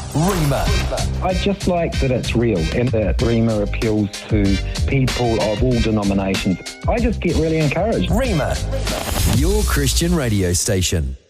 Rima. I just like that it's real and that Rima appeals to people of all denominations. I just get really encouraged. Rima, your Christian radio station.